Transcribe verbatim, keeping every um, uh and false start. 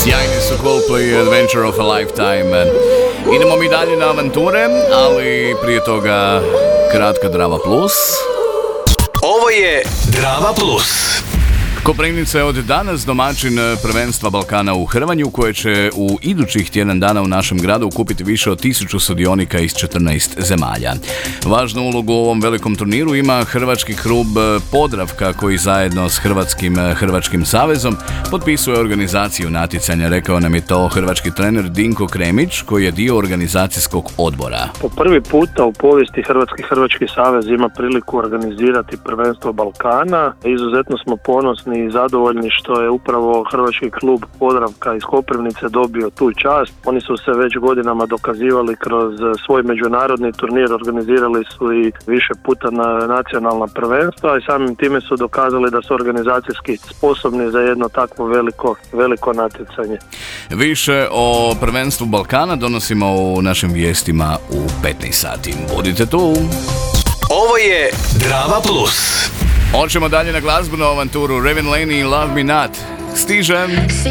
Sjajni su Coldplay, Adventure of a Lifetime. Idemo mi dalje na avanture, ali prije toga kratka Drava Plus. Ovo je Drava Plus. Koprivnica je od danas domaćin prvenstva Balkana u hrvanju, koje će u idućih tjedan dana u našem gradu okupiti više od tisuću sudionika iz četrnaest zemalja. Važnu ulogu u ovom velikom turniru ima hrvački klub Podravka, koji zajedno s Hrvatskim Hrvačkim savezom potpisuje organizaciju natjecanja. Rekao nam je to hrvatski trener Dinko Kremić, koji je dio organizacijskog odbora. Po prvi puta u povijesti Hrvatski Hrvački savez ima priliku organizirati prvenstvo Balkana. Izuzetno smo ponosni i zadovoljni što je upravo hrvatski klub Podravka iz Koprivnice dobio tu čast. Oni su se već godinama dokazivali kroz svoj međunarodni turnir, organizirali su i više puta na nacionalna prvenstva i samim time su dokazali da su organizacijski sposobni za jedno takvo veliko, veliko natjecanje. Više o prvenstvu Balkana donosimo u našim vijestima u petnaest sati. Budite tu! Ovo je Drava Plus. Hoćemo dalje na glazbenu avanturu. Raven Laney i Love Me Not. Stižem!